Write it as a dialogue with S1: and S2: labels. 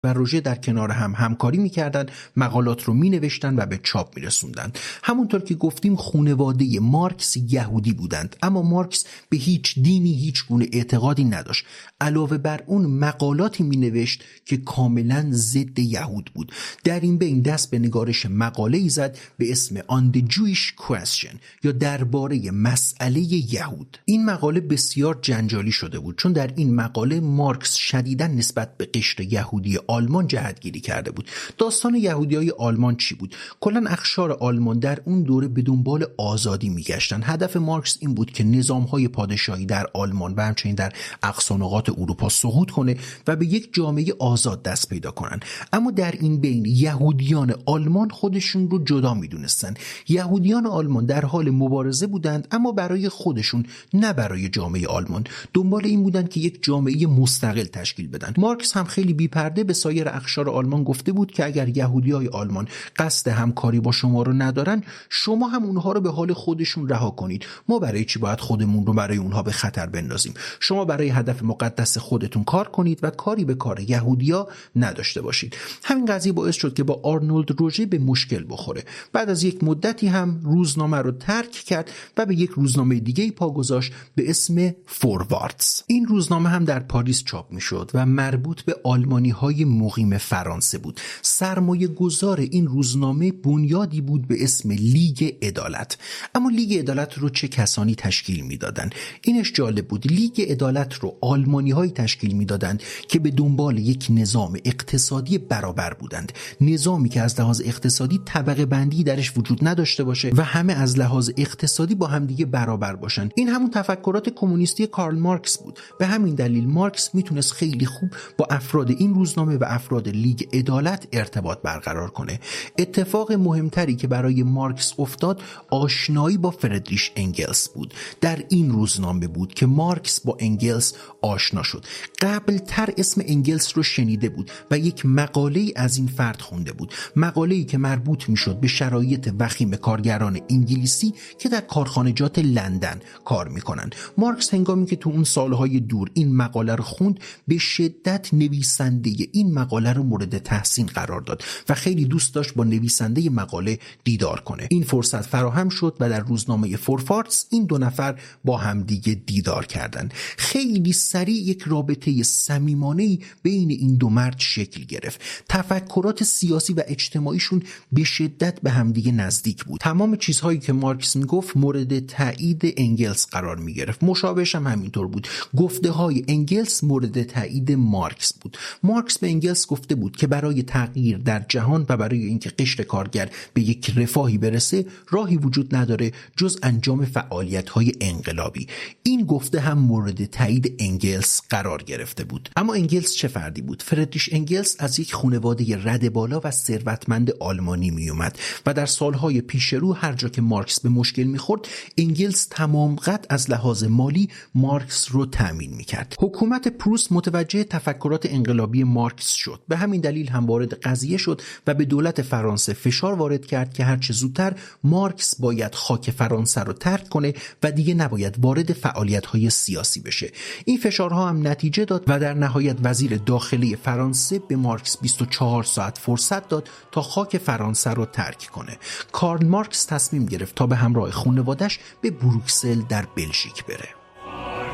S1: و روژه در کنار هم همکاری میکردن، مقالات رو مینوشتن و به چاپ میرسوندن. همونطور که گفتیم خانواده مارکس یهودی بودند، اما مارکس به هیچ دینی هیچ گونه اعتقادی نداشت. علاوه بر اون مقالاتی مینوشت که کاملا ضد یهود بود. در این بین دست به نگارش مقاله‌ای زد به اسم On the Jewish Question یا درباره مسئله یهود. این مقاله بسیار جنجالی شده بود، چون در این مقاله مارکس شدیداً نسبت به قشر یهودی آلمان جهتگیری کرده بود. داستان یهودیای آلمان چی بود؟ کلاً اقشار آلمان در اون دوره به دنبال آزادی میگشتن. هدف مارکس این بود که نظام‌های پادشاهی در آلمان و همچنین در اقصا نقاط اروپا سقوط کنه و به یک جامعه آزاد دست پیدا کنن. اما در این بین یهودیان آلمان خودشون رو جدا میدونستن. یهودیان آلمان در حال مبارزه بودند، اما برای خودشون، نه برای جامعه آلمان. دنبال این بودند که یک جامعه مستقل تشکیل بدن. مارکس هم خیلی بی‌پرده به سایر اقشار آلمان گفته بود که اگر یهودیای آلمان قصد همکاری با شما رو ندارن، شما هم اونها رو به حال خودشون رها کنید. ما برای چی باید خودمون رو برای اونها به خطر بندازیم؟ شما برای هدف مقدس خودتون کار کنید و کاری به کار یهودیا نداشته باشید. همین قضیه باعث شد که با آرنولد روژه به مشکل بخوره. بعد از یک مدتی هم روزنامه رو ترک کرد و به یک روزنامه دیگه پا گذاشت به اسم فورواردز. این روزنامه هم در پاریس چاپ میشد و مربوط به آلمانی‌های مقیم فرانسه بود. سرمایه گذار این روزنامه بنیادی بود به اسم لیگ عدالت. اما لیگ عدالت رو چه کسانی تشکیل میدادن؟ اینش جالب بود. لیگ عدالت رو آلمانی‌هایی تشکیل میدادند که به دنبال یک نظام اقتصادی برابر بودند. نظامی که از لحاظ اقتصادی طبقه بندی درش وجود نداشته باشه و همه از لحاظ اقتصادی با همدیگه برابر باشن. این همون تفکرات کمونیستی کارل مارکس بود. به همین دلیل مارکس میتونست خیلی خوب با افراد این روزنامه و افراد لیگ عدالت ارتباط برقرار کنه. اتفاق مهمتری که برای مارکس افتاد آشنایی با فردریش انگلس بود. در این روزنامه بود که مارکس با انگلس آشنا شد. قبل تر اسم انگلس رو شنیده بود و یک مقاله‌ای از این فرد خونده بود. مقاله‌ای که مربوط میشد به شرایط وخیم کارگران انگلیسی که در کارخانجات لندن کار میکنن. مارکس هنگامی که تو اون سالهای دور این مقاله رو خوند، به شدت نویسنده این مقاله رو مورد تحسین قرار داد و خیلی دوست داشت با نویسنده مقاله دیدار کنه. این فرصت فراهم شد و در روزنامه فورواردز این دو نفر با هم دیگه دیدار کردن. خیلی سریع یک رابطه صمیمانه‌ای بین این دو مرد شکل گرفت. تفکرات سیاسی و اجتماعیشون به شدت به همدیگه نزدیک بود. تمام چیزهایی که مارکس میگفت مورد تایید انگلس قرار میگرفت. مشابهش هم همینطور بود. گفته های انگلس مورد تایید مارکس بود. مارکس به انگلس گفته بود که برای تغییر در جهان و برای اینکه قشر کارگر به یک رفاهی برسه، راهی وجود نداره جز انجام فعالیت‌های انقلابی. این گفته هم مورد تایید انگلس قرار گرفته بود. اما انگلس چه فردی بود؟ فردریش انگلس از یک خانواده رده بالا و ثروتمند آلمانی می اومد و در سالهای پیش رو هر جا که مارکس به مشکل می‌خورد، انگلس تمام قد از لحاظ مالی مارکس رو تامین می‌کرد. حکومت پروس متوجه تفکرات انقلابی مارکس شد. به همین دلیل هم وارد قضیه شد و به دولت فرانسه فشار وارد کرد که هر چه زودتر مارکس باید خاک فرانسه رو ترک کنه و دیگه نباید وارد فعالیت‌های سیاسی بشه. این فشارها هم نتیجه داد و در نهایت وزیر داخلی فرانسه به مارکس 24 ساعت فرصت داد تا خاک فرانسه رو ترک کنه. کارل مارکس تصمیم گرفت تا به همراه خانواده‌اش به بروکسل در بلژیک بره.